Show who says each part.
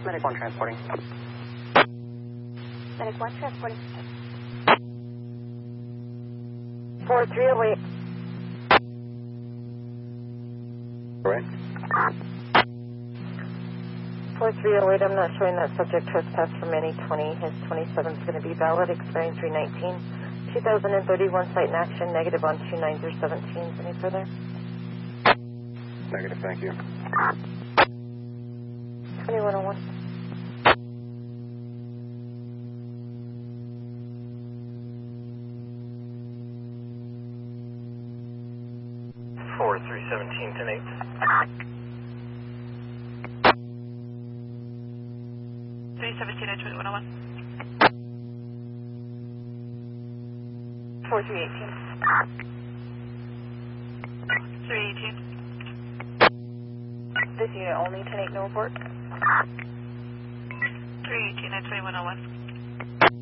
Speaker 1: Medic 1 transporting.
Speaker 2: Medic 1 transporting.
Speaker 3: 4308.
Speaker 1: Right.
Speaker 3: 4308, I'm not showing that subject trespass from any 20. His 27 is going to be valid, expiring 319. 2031 site in action, negative on 29017. Any further?
Speaker 1: Negative, thank you.
Speaker 3: 2101.
Speaker 4: Four 317 10-8.
Speaker 5: 317 at 2101.
Speaker 2: 4318.
Speaker 5: 318.
Speaker 2: This unit only, 10-8, no report.
Speaker 5: 318 at 2101.